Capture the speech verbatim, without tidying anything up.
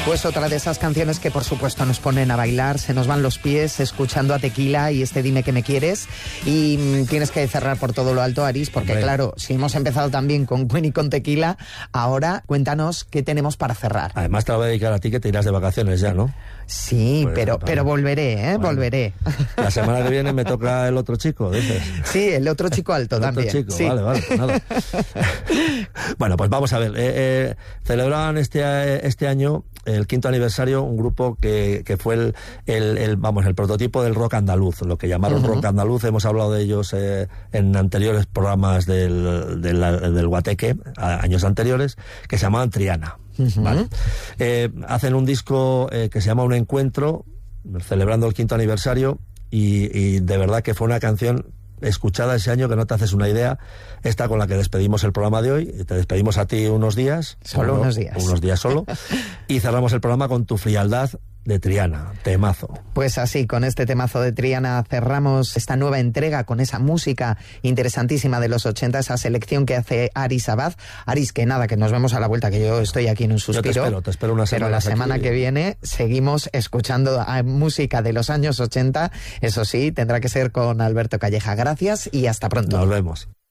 Pues otra de esas canciones que por supuesto nos ponen a bailar, se nos van los pies escuchando a Tequila y este Dime que me quieres, y mmm, tienes que cerrar por todo lo alto, Aris, porque Hombre. claro, si hemos empezado también con Queen y con Tequila, ahora cuéntanos qué tenemos para cerrar. Además te lo voy a dedicar a ti, que te irás de vacaciones ya, ¿no? Sí, pues, pero, vale. pero volveré, ¿eh? Bueno, volveré. La semana que viene me toca el otro chico, dices. Sí, el otro chico alto el también. Otro chico, sí. vale, vale, pues nada. Bueno, pues vamos a ver. Eh, eh, celebraban este, este año el quinto aniversario un grupo que, que fue el, el, el, vamos, el prototipo del rock andaluz, lo que llamaron uh-huh. rock andaluz. Hemos hablado de ellos eh, en anteriores programas del, del, del Guateque, a, años anteriores, que se llamaban Triana. Uh-huh. ¿Vale? Eh, hacen un disco eh, que se llama Un Encuentro, celebrando el quinto aniversario, y, y de verdad que fue una canción escuchada ese año que no te haces una idea. Esta con la que despedimos el programa de hoy, te despedimos a ti unos días. Solo uno, unos días. Unos días solo. Y cerramos el programa con Tu Frialdad, de Triana, temazo. Pues así, con este temazo de Triana cerramos esta nueva entrega con esa música interesantísima de los ochenta, esa selección que hace Aris Abad. Aris, que nada, que nos vemos a la vuelta, que yo estoy aquí en un suspiro. Yo te espero, te espero una semana. Pero la semana aquí. que viene seguimos escuchando a música de los años ochenta. Eso sí, tendrá que ser con Alberto Calleja. Gracias y hasta pronto. Nos vemos.